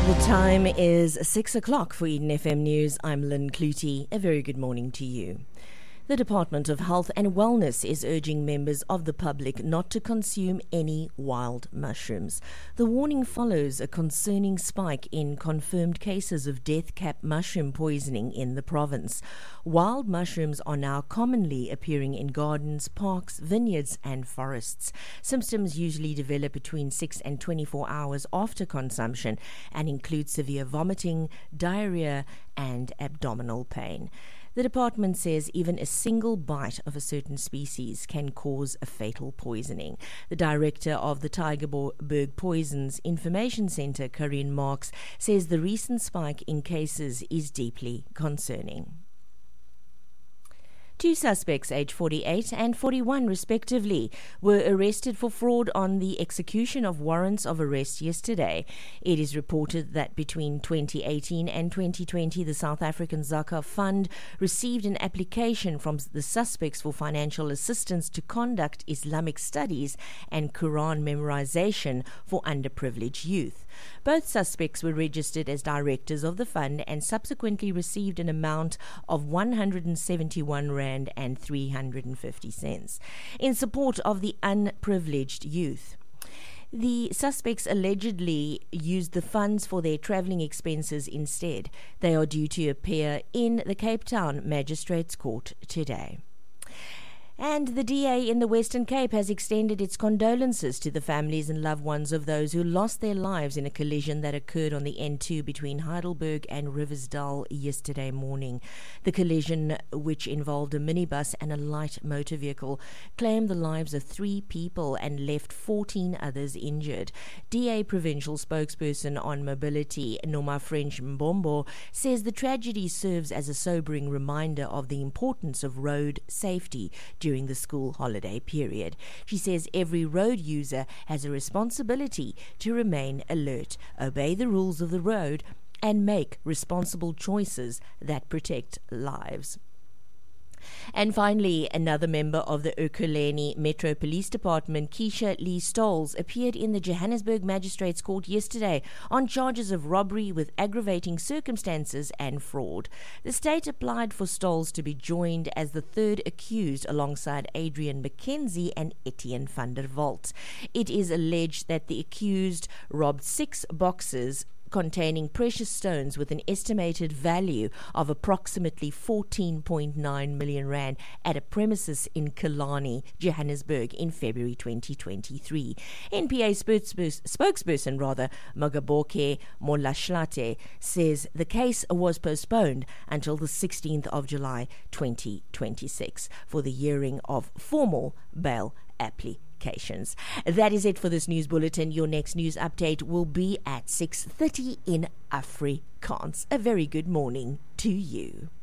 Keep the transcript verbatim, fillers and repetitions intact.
The time is six o'clock for Eden F M News. I'm Lynn Clutie. A very good morning to you. The Department of Health and Wellness is urging members of the public not to consume any wild mushrooms. The warning follows a concerning spike in confirmed cases of death cap mushroom poisoning in the province. Wild mushrooms are now commonly appearing in gardens, parks, vineyards and forests. Symptoms usually develop between six and twenty-four hours after consumption and include severe vomiting, diarrhea and abdominal pain. The department says even a single bite of a certain species can cause a fatal poisoning. The director of the Tygerberg Poisons Information Centre, Corinne Marks, says the recent spike in cases is deeply concerning. Two suspects, aged forty-eight and forty-one respectively, were arrested for fraud on the execution of warrants of arrest yesterday. It is reported that between twenty eighteen and twenty twenty, the South African Zaka Fund received an application from the suspects for financial assistance to conduct Islamic studies and Quran memorization for underprivileged youth. Both suspects were registered as directors of the fund and subsequently received an amount of one hundred seventy-one rand and three hundred fifty cents in support of the unprivileged youth. The suspects allegedly used the funds for their travelling expenses instead. They are due to appear in the Cape Town Magistrates Court today. And the D A in the Western Cape has extended its condolences to the families and loved ones of those who lost their lives in a collision that occurred on the N two between Heidelberg and Riversdale yesterday morning. The collision, which involved a minibus and a light motor vehicle, claimed the lives of three people and left fourteen others injured. D A provincial spokesperson on mobility, Noma French Mbombo, says the tragedy serves as a sobering reminder of the importance of road safety during the school holiday period. She says every road user has a responsibility to remain alert, obey the rules of the road, and make responsible choices that protect lives. And finally, another member of the Ekurhuleni Metro Police Department, Keisha Lee Stolz, appeared in the Johannesburg Magistrates Court yesterday on charges of robbery with aggravating circumstances and fraud. The state applied for Stolz to be joined as the third accused alongside Adrian McKenzie and Etienne van der Walt. It is alleged that the accused robbed six boxes containing precious stones with an estimated value of approximately fourteen point nine million rand at a premises in Killarney, Johannesburg in February twenty twenty-three. N P A spokesperson, spokesperson rather, Magaboke Molashlate, says the case was postponed until the sixteenth of July twenty twenty-six for the hearing of formal bail applications. That is it for this news bulletin. Your next news update will be at six thirty in Afrikaans. A very good morning to you.